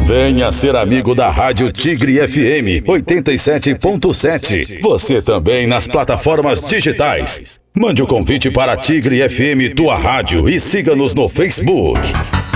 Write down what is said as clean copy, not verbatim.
Venha ser amigo da Rádio Tigre FM 87.7. Você também nas plataformas digitais. Mande o convite para Tigre FM, tua rádio, e siga-nos no Facebook.